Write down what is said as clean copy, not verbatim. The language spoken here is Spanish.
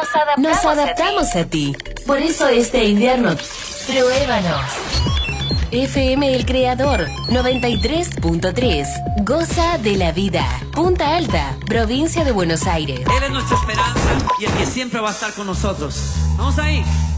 Nos adaptamos a ti. Por eso este invierno, pruébanos. FM El Creador 93.3. Goza de la vida. Punta Alta, provincia de Buenos Aires. Él es nuestra esperanza y el que siempre va a estar con nosotros. Vamos ahí.